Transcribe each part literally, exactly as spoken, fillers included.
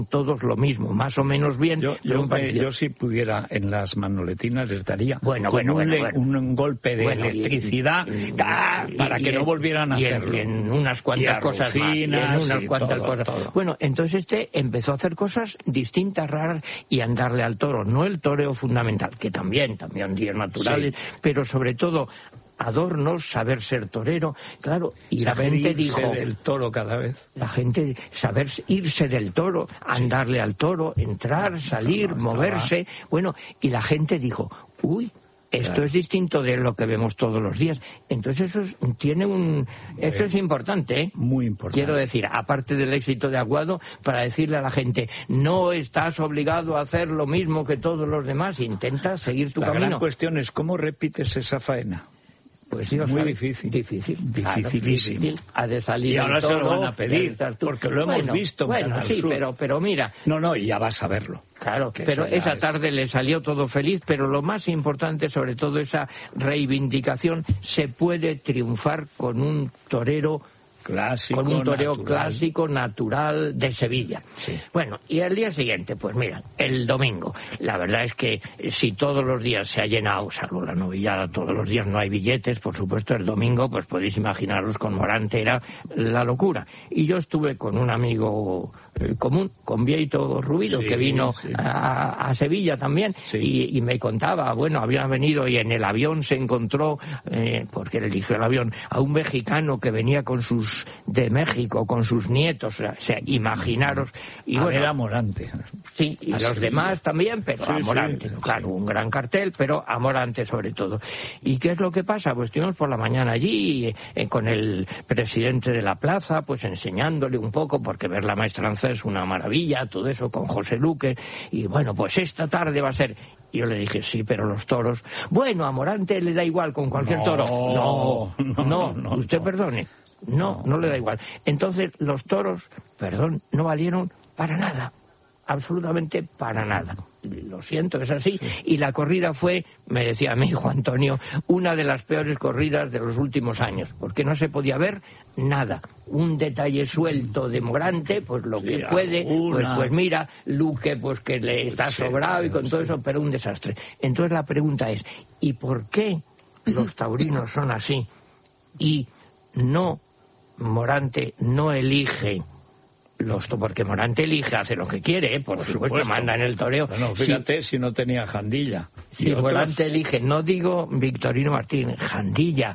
todos lo mismo, más o menos bien. Yo, yo, me, yo si pudiera en las manoletinas les daría bueno, bueno, bueno, un, bueno, bueno. un golpe de bueno, electricidad y, y, ¡ah! y, para y, que y, no volvieran a y hacerlo. En, y en unas cuantas cosas más. Y en unas cuantas todo, cosas. Todo. Bueno, entonces este empezó a hacer cosas distintas, raras, y andarle al toro. No el toreo fundamental, que también, también días naturales, sí. pero sobre todo adornos, saber ser torero, claro, y saber la gente irse dijo del toro cada vez. La gente saber irse del toro, andarle sí. al toro, entrar, salir, no, no, moverse, estaba... bueno, y la gente dijo, uy, esto claro. es distinto de lo que vemos todos los días. Entonces eso es, tiene un eso es importante, ¿eh? Muy importante. Quiero decir, aparte del éxito de Aguado, para decirle a la gente, no estás obligado a hacer lo mismo que todos los demás, intenta seguir tu la camino. La gran cuestión es cómo repites esa faena. Pues Dios muy sabe. difícil, difícil, dificilísimo. Claro, difícil. Ha de salir y ahora todo, se lo van a pedir, porque lo hemos bueno, visto. En bueno, Canal sí, Sur. pero, pero mira. No, no, y ya vas a verlo. Claro, pero esa es... tarde le salió todo feliz, pero lo más importante, sobre todo esa reivindicación, se puede triunfar con un torero clásico, con un toreo natural. clásico, natural, de Sevilla. Sí. Bueno, y al día siguiente, pues mira, el domingo. La verdad es que si todos los días se ha llenado, salvo la novillada, todos los días no hay billetes, por supuesto, el domingo, pues podéis imaginaros, con Morante era la locura. Y yo estuve con un amigo eh, común, con Vieito Rubido, sí, que vino sí. a, a Sevilla también, sí. y, y me contaba, bueno, había venido y en el avión se encontró, eh, porque él eligió el avión, a un mexicano que venía con sus de México con sus nietos, o sea, imaginaros. Y a bueno, ver a Morante. Sí, y Así los demás también, pero sí, a Morante, sí, claro, sí. un gran cartel, pero a Morante sobre todo. ¿Y qué es lo que pasa? Pues estuvimos por la mañana allí eh, con el presidente de la plaza, pues enseñándole un poco, porque ver la maestranza es una maravilla, todo eso con José Luque, y bueno, pues esta tarde va a ser... Y yo le dije, sí, pero los toros... Bueno, a Morante le da igual con cualquier no, toro. No, no, no, no usted no. perdone. No, no le da igual. Entonces los toros, perdón, no valieron para nada, absolutamente para nada. Lo siento, es así. Y la corrida fue, me decía mi hijo Antonio, una de las peores corridas de los últimos años, porque no se podía ver nada. Un detalle suelto de Morante, pues lo que sí, puede, pues, una... pues mira, Luque, pues que le está sobrado y con todo eso, pero un desastre. Entonces la pregunta es, ¿y por qué los taurinos son así? Y no... Morante no elige los porque Morante elige, hace lo que quiere, ¿eh? por, por supuesto, supuesto, manda en el toreo. Bueno, fíjate sí, si no tenía Jandilla. Si otros... Morante elige, no digo Victorino Martín, Jandilla,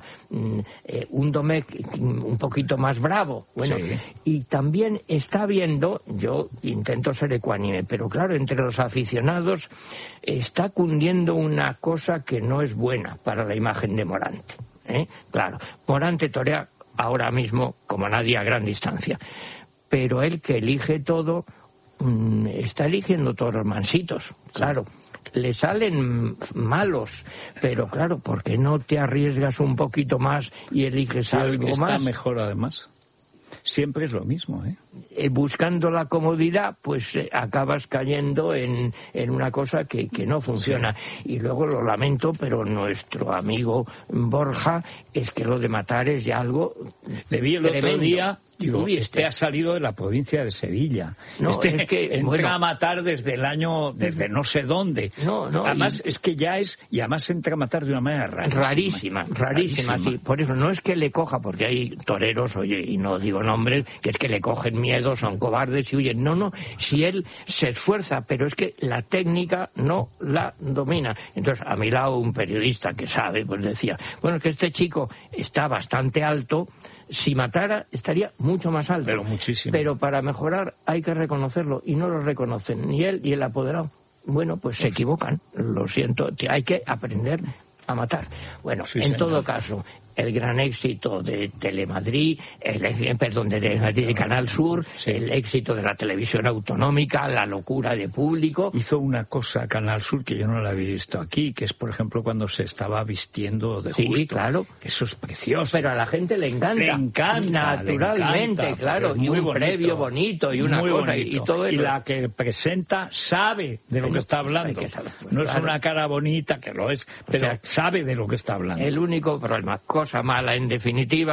eh, un Domecq un poquito más bravo. Bueno, sí. Y también está viendo, yo intento ser ecuánime, pero claro, entre los aficionados está cundiendo una cosa que no es buena para la imagen de Morante. ¿eh? Claro, Morante torea ahora mismo como nadie a gran distancia, pero él que elige todo mmm, está eligiendo toros mansitos, claro, le salen malos, pero claro, ¿por qué no te arriesgas un poquito más y eliges sí, algo está más? Está mejor además. Siempre es lo mismo, ¿eh? Eh, buscando la comodidad, pues eh, acabas cayendo en, en una cosa que, que no funciona. Sí. Y luego lo lamento, pero nuestro amigo Borja, es que lo de matar es ya algo le vi el tremendo. Otro día, digo, este ha salido de la provincia de Sevilla. No, este es que, entra bueno, a matar desde el año, desde no sé dónde. No, no. Además, y... es que ya es, y además entra a matar de una manera rarísima. Rarísima, rarísima, rarísima, sí. Por eso no es que le coja, porque hay toreros, oye, y no digo nombres, que es que le cogen miedo, son cobardes y huyen. No, no, si él se esfuerza, pero es que la técnica no la domina. Entonces, a mi lado, un periodista que sabe, pues decía, bueno, que este chico está bastante alto, si matara estaría mucho más alto. Pero muchísimo. Pero para mejorar hay que reconocerlo, y no lo reconocen, ni él ni el apoderado. Bueno, pues se equivocan, lo siento, hay que aprender a matar. Bueno, sí, en señor. Todo caso, el gran éxito de Telemadrid, el, perdón, de, de, de Canal Sur, sí. El éxito de la televisión autonómica, la locura de público. Hizo una cosa Canal Sur que yo no la había visto aquí, que es, por ejemplo, cuando se estaba vistiendo de justo. Sí, claro. Que eso es precioso. Pero a la gente le encanta. Le encanta. Naturalmente, le encanta, claro. Y un bonito, previo bonito y una cosa bonito. Y todo eso. Y la que presenta sabe de lo bueno, que está hablando. Que saber, pues, no claro. Es una cara bonita, que lo es, pero o sea, sabe de lo que está hablando. El único problema, cosa mala en definitiva,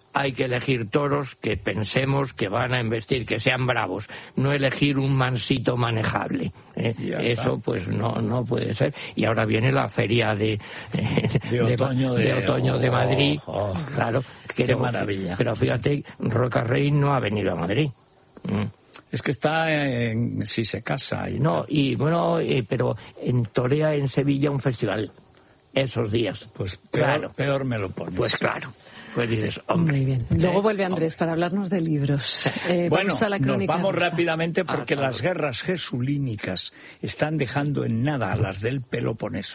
hay que elegir toros que pensemos que van a embestir, que sean bravos, no elegir un mansito manejable. ¿eh? Eso pues no no puede ser. Y ahora viene la feria de, de, de otoño de, de, otoño de Madrid. Oh, oh, claro, qué maravilla. Pero fíjate, Roca Rey no ha venido a Madrid. ¿Mm? Es que está en, si se casa y no, y bueno, eh, pero en torea en Sevilla un festival esos días. Pues peor, claro, peor me lo pones. Pues claro. Pues dices, hombre. Muy bien. Luego vuelve Andrés hombre. para hablarnos de libros. Eh, bueno, vamos a la nos vamos rusa. rápidamente porque ah, las guerras jesulínicas están dejando en nada a las del Peloponeso.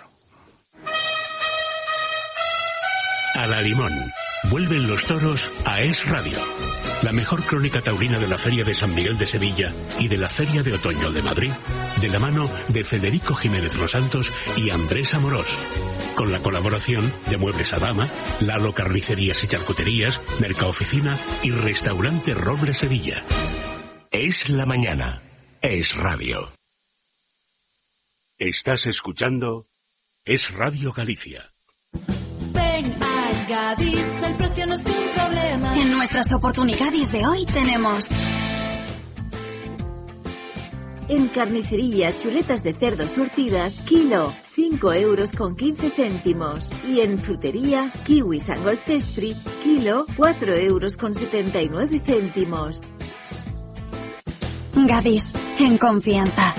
A la limón. Vuelven los toros a Es Radio. La mejor crónica taurina de la Feria de San Miguel de Sevilla y de la Feria de Otoño de Madrid, de la mano de Federico Jiménez Los Santos y Andrés Amorós. Con la colaboración de Muebles Adama, Lalo Carnicerías y Charcuterías, Mercaoficina y Restaurante Roble Sevilla. Es la mañana. Es Radio. Estás escuchando Es Radio Galicia. Ven a Gadis, el precio no es un problema. En nuestras oportunidades de hoy tenemos... En carnicería, chuletas de cerdo surtidas, kilo, cinco euros con quince céntimos. Y en frutería, kiwis Angolcestri, kilo, cuatro euros con setenta y nueve céntimos. Gadis, en confianza.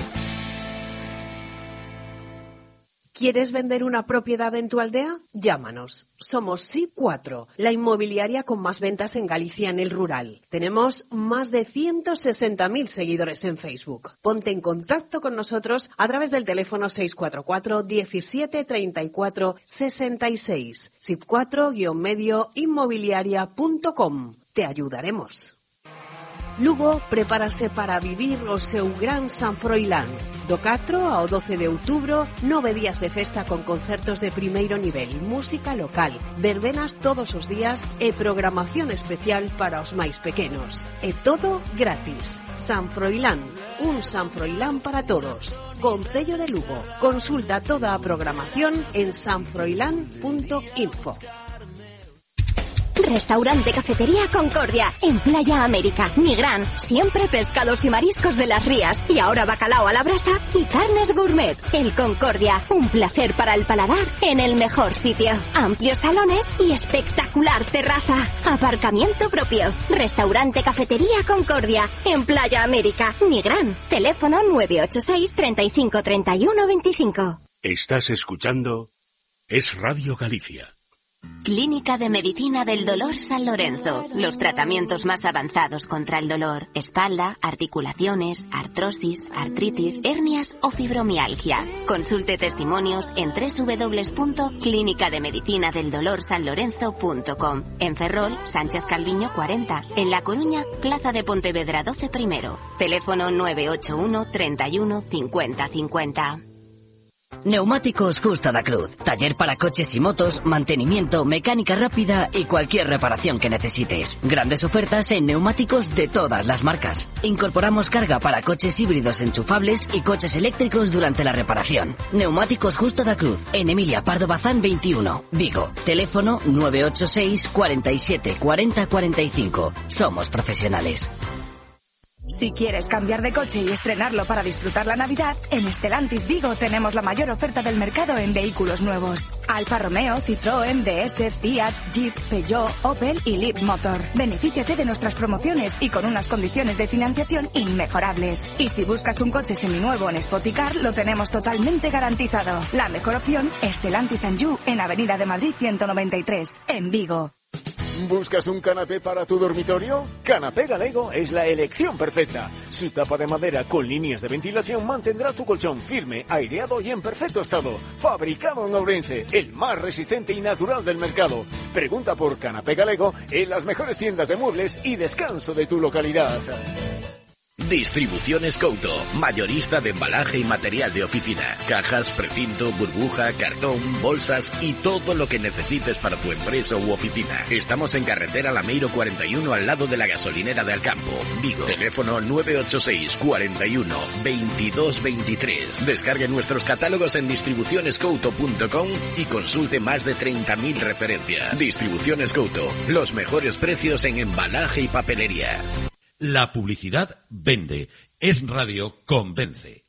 ¿Quieres vender una propiedad en tu aldea? Llámanos. Somos S I P cuatro, la inmobiliaria con más ventas en Galicia en el rural. Tenemos más de ciento sesenta mil seguidores en Facebook. Ponte en contacto con nosotros a través del teléfono seis cuatro cuatro, diecisiete, treinta y cuatro, sesenta y seis. S I P cuatro guion medio inmobiliaria punto com. Te ayudaremos. Lugo prepárase para vivir o seu gran San Froilán. Do catro ao doce de outubro, nove días de festa con concertos de primeiro nivel, música local, verbenas todos os días e programación especial para os máis pequenos. E todo gratis. San Froilán, un San Froilán para todos. Concello de Lugo. Consulta toda a programación en san froilán punto info. Restaurante Cafetería Concordia, en Playa América, Nigrán, siempre pescados y mariscos de las rías, y ahora bacalao a la brasa y carnes gourmet. El Concordia, un placer para el paladar en el mejor sitio. Amplios salones y espectacular terraza. Aparcamiento propio. Restaurante Cafetería Concordia, en Playa América, Nigrán. Teléfono nueve ocho seis, treinta y cinco, treinta y uno, veinticinco. Estás escuchando Es Radio Galicia. Clínica de Medicina del Dolor San Lorenzo. Los tratamientos más avanzados contra el dolor. Espalda, articulaciones, artrosis, artritis, hernias o fibromialgia. Consulte testimonios en doble u doble u doble u punto clínica de medicina del dolor san lorenzo punto com. En Ferrol, Sánchez Calviño cuarenta. En La Coruña, Plaza de Pontevedra doce primero. Teléfono nueve ocho uno, treinta y uno, cincuenta, cincuenta. Neumáticos Justa da Cruz. Taller para coches y motos, mantenimiento, mecánica rápida y cualquier reparación que necesites. Grandes ofertas en neumáticos de todas las marcas. Incorporamos carga para coches híbridos enchufables y coches eléctricos durante la reparación. Neumáticos Justa da Cruz. En Emilia Pardo Bazán veintiuno, Vigo. Teléfono nueve ocho seis, cuarenta y siete, cuarenta, cuarenta y cinco. Somos profesionales. Si quieres cambiar de coche y estrenarlo para disfrutar la Navidad, en Stellantis Vigo tenemos la mayor oferta del mercado en vehículos nuevos. Alfa Romeo, Citroën, D S, Fiat, Jeep, Peugeot, Opel y Leapmotor. Benefíciate de nuestras promociones y con unas condiciones de financiación inmejorables. Y si buscas un coche seminuevo en Spoticar, lo tenemos totalmente garantizado. La mejor opción, Stellantis Anjou, en Avenida de Madrid ciento noventa y tres, en Vigo. ¿Buscas un canapé para tu dormitorio? Canapé Galego es la elección perfecta. Su tapa de madera con líneas de ventilación mantendrá tu colchón firme, aireado y en perfecto estado. Fabricado en Ourense, el más resistente y natural del mercado. Pregunta por Canapé Galego en las mejores tiendas de muebles y descanso de tu localidad. Distribuciones Couto, mayorista de embalaje y material de oficina, cajas, precinto, burbuja, cartón, bolsas y todo lo que necesites para tu empresa u oficina. Estamos en carretera Lameiro cuarenta y uno al lado de la gasolinera de Alcampo, Vigo. Teléfono nueve ocho seis, cuarenta y uno, veintidós veintitrés. Descargue nuestros catálogos en distribuciones couto punto com y consulte más de treinta mil referencias. Distribuciones Couto, los mejores precios en embalaje y papelería. La publicidad vende. Es Radio convence.